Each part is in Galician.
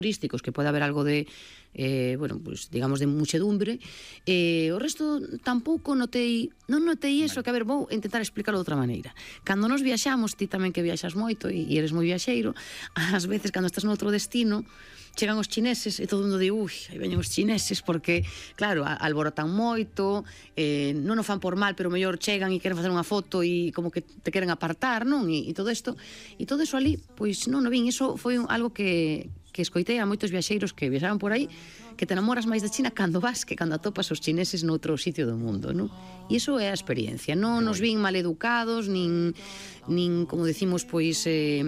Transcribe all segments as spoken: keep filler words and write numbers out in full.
turísticos que pode haber algo de eh, bueno, pues digamos de muchedumbre, eh, o resto tampouco notei, non notei eso, que a ver, vou intentar explicarlo de outra maneira. Cando nos viaxamos, ti tamén que viaxas moito e eres moi viaxeiro, ás veces cando estás noutro destino chegan os chineses e todo mundo di, ui, aí veñen os chineses, porque claro, alborotan moito, eh, non o fan por mal, pero mellor chegan e queren facer unha foto e como que te queren apartar, non? E, e todo isto, e todo iso ali, pois non o vin, iso foi un, algo que que escoitei a moitos viaxeiros que viaxaban por aí, que te enamoras máis da China cando vas que cando atopas os chineses noutro sitio do mundo, non? E iso é a experiencia, non nos vin maleducados, nin, nin como decimos, pois eh,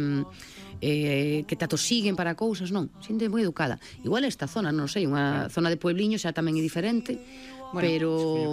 eh, que te atosiguen para cousas, non, xente moi educada. Igual esta zona, non sei, unha zona de puebliño xa tamén é diferente, bueno, pero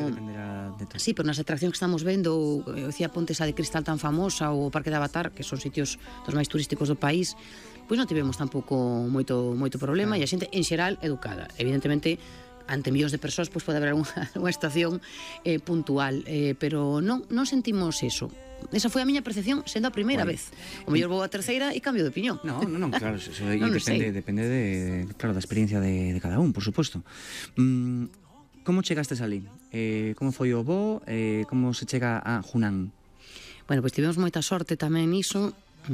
de sí, pero nas atraccións que estamos vendo, eu dicía Ponte esa de Cristal tan famosa, ou o Parque de Avatar, que son sitios dos máis turísticos do país, pois non tivemos tampouco moito moito problema, claro. E a xente en xeral educada. Evidentemente, ante millóns de persoas pois pode haber unha, unha estación eh, puntual, eh, pero non non sentimos eso. Esa foi a miña percepción sendo a primeira bueno. vez. O mellor vou a terceira e cambio de opinión. No, non, non, claro, eso, e non depende, depende de, claro, da experiencia de, de cada un, por suposto. Mm, como chegastes ali? Eh, como foi o voo? Eh, como se chega a Hunan? Bueno, pois tivemos moita sorte tamén niso,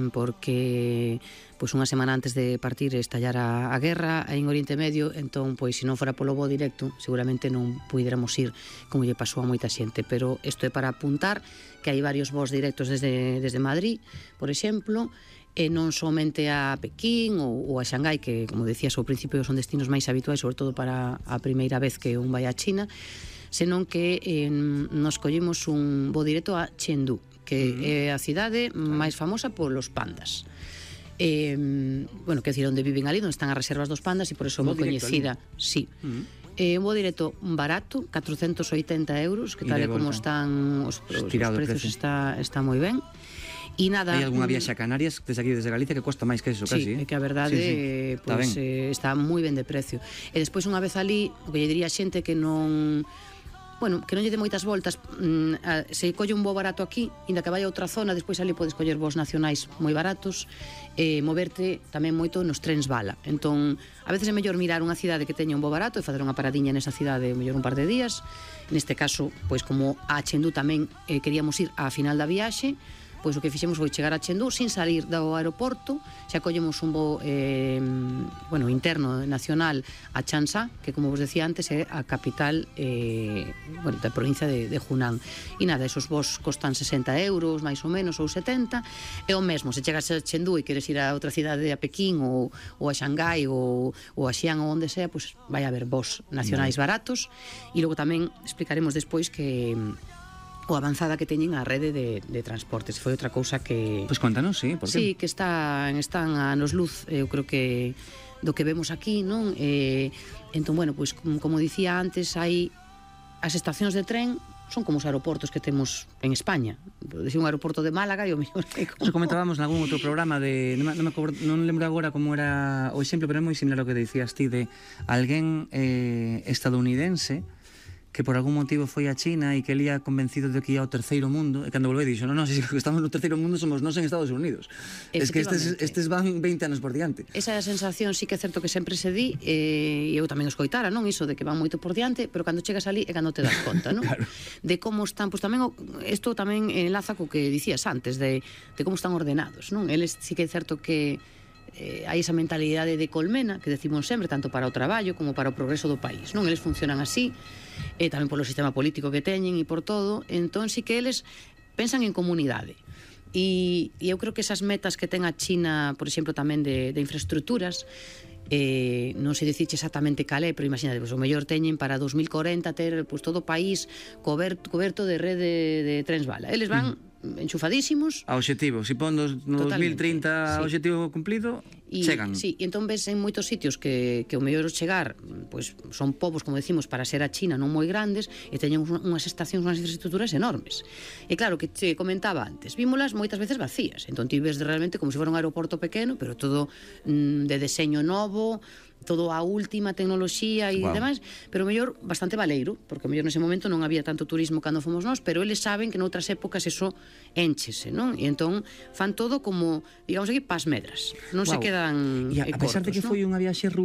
porque pois unha semana antes de partir estallara a guerra en Oriente Medio, entón pois se non fora polo voo directo seguramente non puidéramos ir, como lle pasou a moita xente, pero isto é para apuntar que hai varios voos directos desde, desde Madrid, por exemplo, e non somente a Pequín ou, ou a Xangai, que como decías ao principio son destinos máis habituais, sobre todo para a primeira vez que un vai a China, senón que eh, nos collimos un voo directo a Chengdu, que uh-huh. é a cidade máis famosa polos pandas. Eh, bueno, que decir, onde viven ali, onde están as reservas dos pandas, e por iso moi coñecida. Sí. Uh-huh. Eh, un voo directo barato, catrocentos oitenta euros, que tal e como están os, os, os precios, está, está moi ben. E nada, hai algunha viaxe a Canarias desde aquí, desde Galicia, que cuesta máis que eso, sí, casi, eh? que a verdade sí, sí. Pues, está, eh, está moi ben de precio. E despois unha vez ali, o que lle diría a xente que non... Bueno, que non lle dé moitas voltas, mmm, a, se colle un voo barato aquí, inda que vai a outra zona, despois ali podes coller voos nacionais moi baratos, e eh, moverte tamén moito nos trens bala. Entón, a veces é mellor mirar unha cidade que teña un voo barato e facer unha paradiña nesa cidade mellor un par de días. Neste caso, pois como a Chengdu tamén eh, queríamos ir á final da viaxe, pois o que fixemos foi chegar a Chengdu sin salir do aeroporto, xa collemos un voo eh, bueno, interno nacional a Changsha, que como vos decía antes é a capital eh, bueno, da provincia de, de Hunan. E nada, esos voos costan sesenta euros máis ou menos, ou setenta, e o mesmo, se chegas a Chengdu e queres ir a outra cidade, a Pequín ou, ou a Xangai ou, ou a Xi'an ou onde sea, pois vai haber voos nacionais baratos. E logo tamén explicaremos despois que o avanzada que teñen a rede de, de transportes. Foi outra cousa que... Pois contanos, sí, por que? Sí, que está, están a nos luz, eu creo que do que vemos aquí, non? Eh, entón, bueno, pois como, como dicía antes, hai as estacións de tren son como os aeroportos que temos en España. Dixo un aeroporto de Málaga e o mellor que como... Nos comentábamos nalgún outro programa de non, me, non, me cobro, non lembro agora como era o exemplo, pero é moi similar ao que dicías ti de alguén eh, estadounidense que por algún motivo foi a China e que ele ia convencido de que ia ao terceiro mundo, e cando volveu dixo, non, non, se estamos no terceiro mundo somos nós en Estados Unidos. Es que estes, estes van veinte anos por diante. Esa é a sensación, sí que é certo que sempre se di, e eu tamén escoitara, non, iso de que van moito por diante, pero cando chegas ali é cando te das conta, non? Claro. De como están, pois tamén, isto tamén enlaza co que dicías antes, de, de como están ordenados, non? Eles sí que é certo que eh, hai esa mentalidade de colmena que decimos sempre, tanto para o traballo como para o progreso do país, non? Eles funcionan así, e tamén polo sistema político que teñen e por todo, entón sí que eles pensan en comunidade. E, e eu creo que esas metas que ten a China, por exemplo, tamén de, de infraestructuras, eh, non sei dicirche exactamente cal é, pero imagínate, pues, o mellor teñen para dos mil corenta ter pues, todo o país coberto, coberto de rede de trens bala. Eles van mm. enchufadísimos a obxectivo, si pon dos, no dos mil trinta sí. Obxectivo cumplido, y, chegan. Sí, e entón ves en moitos sitios que, que o mellor chegar, pues, son povos, como decimos, para ser a China non moi grandes, e teñen unhas estacións, unhas infraestructuras enormes. E claro, que te comentaba antes, vímolas moitas veces vacías, entón ti ves realmente como se fora un aeroporto pequeno, pero todo mm, de deseño novo, todo a última tecnoloxía e Wow. demais, pero mellor bastante valeiro, porque mellor nese momento non había tanto turismo cando fomos nós, pero eles saben que noutras épocas eso énchese, non? E entón fan todo como, digamos aquí, pas medras, non se Wow. quedan E a, eh, a pesar de cortos, que non? foi unha viaxe